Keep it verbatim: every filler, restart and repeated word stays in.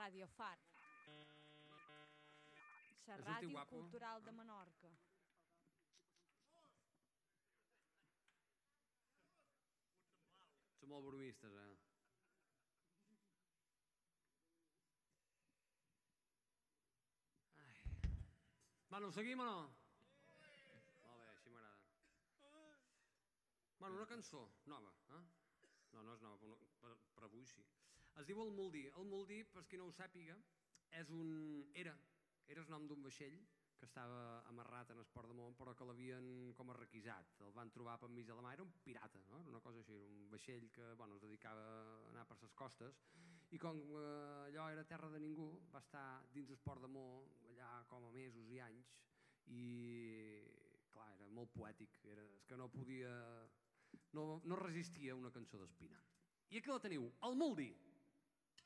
Ràdio Far. La Ràdio Cultural de Menorca. Són molt bromistes, eh? Bueno, seguim o no? Molt bé, així m'agrada. Bueno, una cançó nova, eh? No, no és nova, però per avui sí. Es diu El Moldí. El Moldí, per qui no ho sàpiga, és un... Era, era el nom d'un vaixell que estava amarrat en el Port de Mont, però que l'havien com a requisat. El van trobar per mig de la mà. Era un pirata, no? Una cosa així, un vaixell que bueno, es dedicava a anar per les costes. I com eh, allò era terra de ningú, va estar dins el Port de Mont allà com a mesos i anys. I, clar, era molt poètic. Era, és que no podia... No, no resistia una cançó d'Espina. I aquí la teniu, El Moldí.